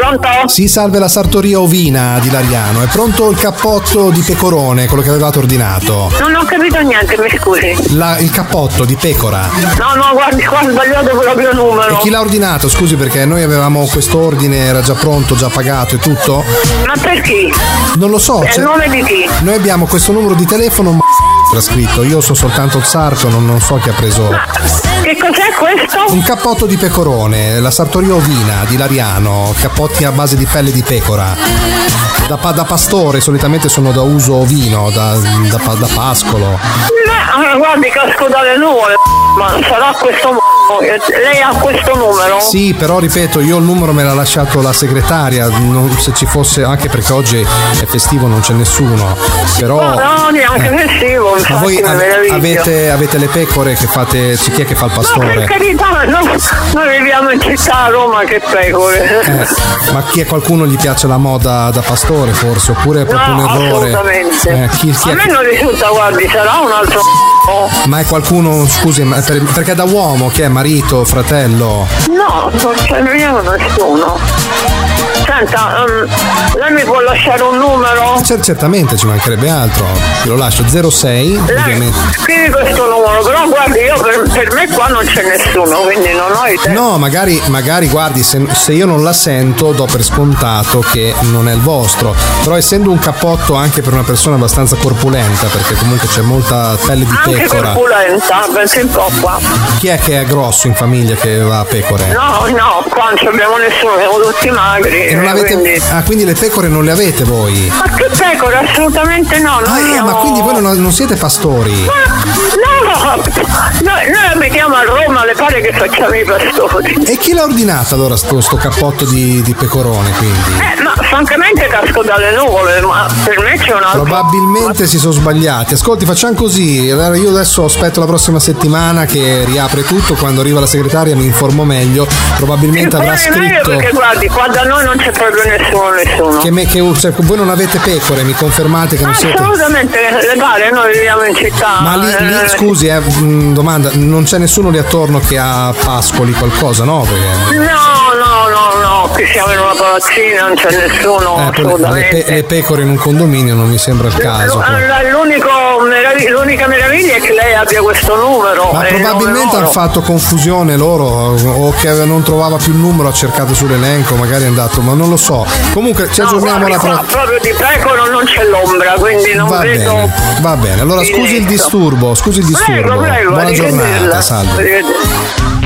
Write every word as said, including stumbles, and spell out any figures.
Pronto? Sì, salve, la sartoria ovina di Lariano. È pronto il cappotto di pecorone, quello che avevate ordinato? Non ho capito niente, mi scusi. La, il cappotto di pecora. No, no, guardi, qua ho sbagliato proprio il numero. E chi l'ha ordinato? Scusi, perché noi avevamo questo ordine, era già pronto, già pagato e tutto. Ma per chi? Non lo so. È il nome di chi? Noi abbiamo questo numero di telefono, ma era scritto. Io so soltanto il sarto, non, non so chi ha preso. Ma che cos'è questo? Un cappotto di pecorone, la sartoria ovina di Lariano, cappotti a base di pelle di pecora. Da, da pastore, solitamente sono da uso ovino, da, da, da pascolo. No, guardi, casco dalle nuvole, ma sarà questo mo- lei ha questo numero? Sì, però ripeto, io il numero me l'ha lasciato la segretaria, non, se ci fosse, anche perché oggi è festivo, non c'è nessuno. Però. No, no, neanche eh. festivo, infatti. Ma voi ave- avete, avete le pecore che fate, chi è che fa il pastore? No, per carità, no, noi viviamo in città a Roma, che pecore. Eh, ma chi è, qualcuno gli piace la moda da pastore forse, oppure è proprio no, un errore? Assolutamente. Eh, chi, chi a è me che... non risulta, guardi, sarà un altro. Ma è qualcuno, scusi, ma per, perché da uomo, che è marito, fratello? No, non ce ne abbiamo nessuno. Senta, um, lei mi può lasciare un numero? C- certamente, ci mancherebbe altro. Te lo lascio, zero sei, lei, ovviamente. scrivi questo numero, però guardi, io per, per me qua non c'è nessuno, quindi non ho idea. No, magari, magari guardi, se, se io non la sento do per scontato che non è il vostro. Però essendo un cappotto anche per una persona abbastanza corpulenta, perché comunque c'è molta pelle di anche pecora. Anche corpulenta, perché un po' qua. Chi è che è grosso in famiglia che va a pecore? No, no, qua non abbiamo nessuno, siamo tutti magri. E non avete... quindi... Ah, quindi le pecore non le avete voi? Ma che pecore? Assolutamente no. Noi ah, siamo... ma quindi voi non, non siete pastori? Ma, no, noi, noi abitiamo a Roma, le pare che facciamo i pastori. E chi l'ha ordinato allora sto, sto cappotto di, di pecorone, quindi? Eh, ma francamente casco dalle nuvole, ma per me c'è un altro... Probabilmente si sono sbagliati. Ascolti, facciamo così. Allora io adesso aspetto la prossima settimana che riapre tutto, quando arriva la segretaria mi informo meglio. Probabilmente avrà scritto... Perché guardi, qua da noi non c'è proprio nessuno, nessuno. Che, me, che cioè, voi non avete pecore, mi confermate che non siete... Assolutamente, le pare, noi viviamo in città. Ma lì, lì scusi, eh, domanda, non c'è nessuno lì attorno che ha pascoli, qualcosa, no? Perché... No, no, no, no, qui siamo in una palazzina, non c'è nessuno, eh, assolutamente. Le, pe- le pecore in un condominio non mi sembra il caso. L- l'unico meravig- l'unica meraviglia è che lei abbia questo numero. Ma probabilmente hanno fatto confusione loro, o che non trovava più il numero, ha cercato sull'elenco, magari è andato, ma non lo so. Comunque ci aggiorniamo alla prossima. Proprio di pecore non c'è l'ombra, quindi non va vedo. Bene, va bene, allora scusi il disturbo, scusi il disturbo. Prego, prego, buona giornata, salve.